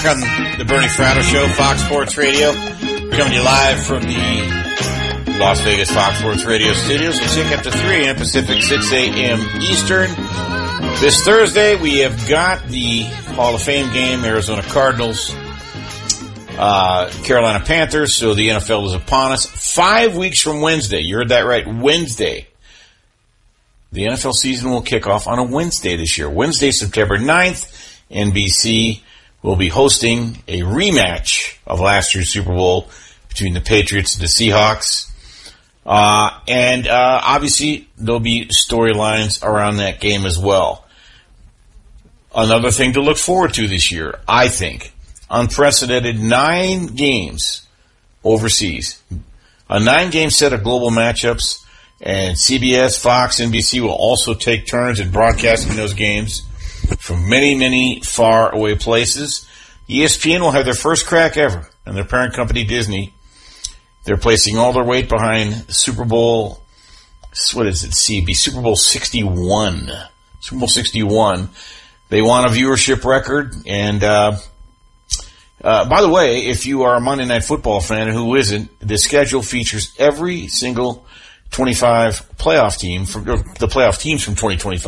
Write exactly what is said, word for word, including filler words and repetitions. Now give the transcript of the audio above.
on the Bernie Fratto Show, Fox Sports Radio. We're coming to you live from the Las Vegas Fox Sports Radio studios. We'll take up to three a.m. Pacific, six a.m. Eastern. This Thursday, we have got the Hall of Fame game, Arizona Cardinals, uh, Carolina Panthers, so the N F L is upon us. Five weeks from Wednesday, you heard that right, Wednesday. The N F L season will kick off on a Wednesday this year. Wednesday, September ninth, N B C will be hosting a rematch of last year's Super Bowl between the Patriots and the Seahawks. Uh, and uh, obviously, there'll be storylines around that game as well. Another thing to look forward to this year, I think, unprecedented nine games overseas. A nine-game set of global matchups. And C B S, Fox, N B C will also take turns in broadcasting those games from many, many far away places. E S P N will have their first crack ever, and their parent company, Disney, they're placing all their weight behind Super Bowl, what is it, C B, Super Bowl sixty-one. Super Bowl sixty-one. They want a viewership record, and uh, uh, by the way, if you are a Monday Night Football fan, and who isn't, the schedule features every single twenty-five playoff team from the playoff teams from twenty twenty-five.